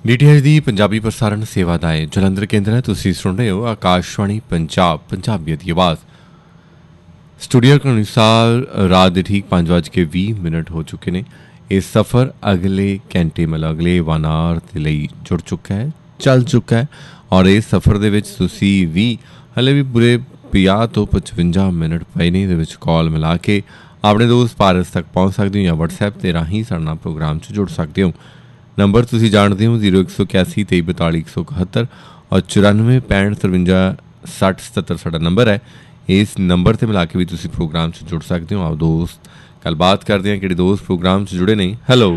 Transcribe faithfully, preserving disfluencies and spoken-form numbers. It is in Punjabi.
ਡੀ ਟੀ ਐਚ ਦੀ ਪੰਜਾਬੀ ਪ੍ਰਸਾਰਣ ਸੇਵਾ ਦਾ ਹੈ ਜਲੰਧਰ ਕੇਂਦਰ ਹੈ। ਤੁਸੀਂ ਸੁਣ ਰਹੇ ਹੋ ਆਕਾਸ਼ਵਾਣੀ ਪੰਜਾਬ ਪੰਜਾਬੀਅਤ ਦੀ ਆਵਾਜ਼। ਸਟੂਡੀਓ के अनुसार रात के ठीक पाँच बज के भी मिनट हो चुके ने। ये सफ़र अगले घंटे मतलब अगले वन आवर के लिए जुड़ चुका है, चल चुका है। और इस सफ़र दे विच तुसी भी हले भी पूरे ਪੰਜਾਹ ਤੋਂ ਪਚਵੰਜਾ ਮਿੰਟ ਪਏ ਨੇ। ਇਹਦੇ ਵਿੱਚ ਕਾਲ ਮਿਲਾ ਕੇ ਆਪਣੇ ਦੋਸਤ ਭਾਰਤ ਤੱਕ ਪਹੁੰਚ ਸਕਦੇ ਹੋ ਜਾਂ ਵਟਸਐਪ 'ਤੇ ਰਾਹੀਂ ਸਾਡੇ ਨਾਲ ਪ੍ਰੋਗਰਾਮ 'ਚ ਜੁੜ ਸਕਦੇ ਹੋ। ਨੰਬਰ ਤੁਸੀਂ ਜਾਣਦੇ ਹੋ ਜ਼ੀਰੋ ਇੱਕ ਸੌ ਇਕਿਆਸੀ ਤੇਈ ਬਤਾਲੀ ਇੱਕ ਸੌ ਇਕਹੱਤਰ ਔਰ ਚੁਰਾਨਵੇਂ ਪੈਂਹਠ ਤਰਵੰਜਾ ਸੱਠ ਸਤੱਤਰ ਸਾਡਾ ਨੰਬਰ ਹੈ। ਇਸ ਨੰਬਰ 'ਤੇ ਮਿਲਾ ਕੇ ਵੀ ਤੁਸੀਂ ਪ੍ਰੋਗਰਾਮ 'ਚ ਜੁੜ ਸਕਦੇ ਹੋ। ਆਓ ਦੋਸਤ ਗੱਲਬਾਤ ਕਰਦੇ ਹਾਂ ਕਿਹੜੇ ਦੋਸਤ ਪ੍ਰੋਗਰਾਮ 'ਚ ਜੁੜੇ ਨੇ। ਹੈਲੋ